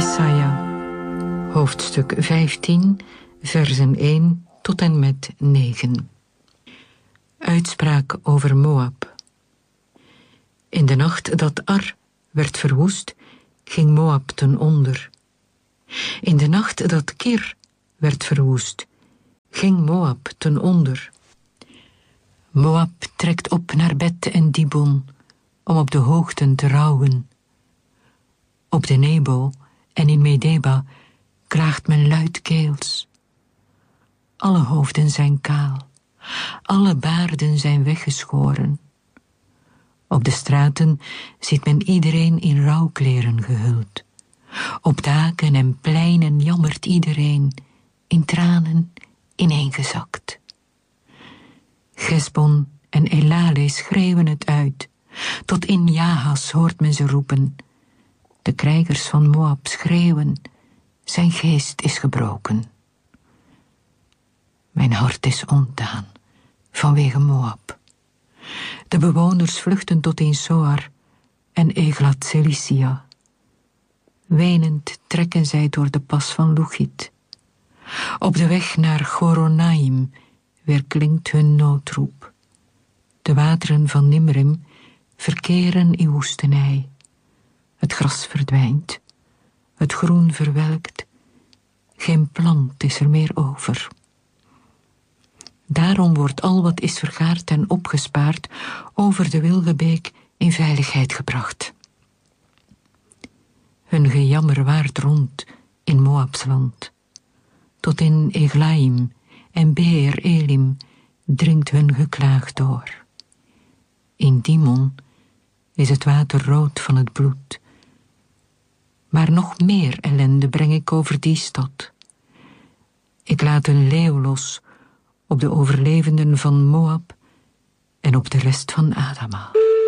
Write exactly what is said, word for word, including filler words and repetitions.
Jesaja, hoofdstuk vijftien, versen één tot en met negen. Uitspraak over Moab. In de nacht dat Ar werd verwoest, ging Moab ten onder. In de nacht dat Kir werd verwoest, ging Moab ten onder. Moab trekt op naar Bet en Dibon, om op de hoogten te rouwen. Op de Nebo en in Medeba klaagt men luidkeels. Alle hoofden zijn kaal, alle baarden zijn weggeschoren. Op de straten ziet men iedereen in rouwkleren gehuld. Op daken en pleinen jammert iedereen, in tranen ineengezakt. Gesbon en Elale schreeuwen het uit, tot in Jahas hoort men ze roepen. De krijgers van Moab schreeuwen, zijn geest is gebroken. Mijn hart is ontdaan, vanwege Moab. De bewoners vluchten tot in Zoar en Eglat Cilicia. Wenend trekken zij door de pas van Lugit. Op de weg naar Choronaim weerklinkt hun noodroep. De wateren van Nimrim verkeren in woestenij. Het gras verdwijnt, het groen verwelkt, geen plant is er meer over. Daarom wordt al wat is vergaard en opgespaard over de wilde beek in veiligheid gebracht. Hun gejammer waart rond in Moabs land. Tot in Eglaim en Beer Elim dringt hun geklaag door. In Dimon is het water rood van het bloed. Maar nog meer ellende breng ik over die stad. Ik laat een leeuw los op de overlevenden van Moab en op de rest van Adama.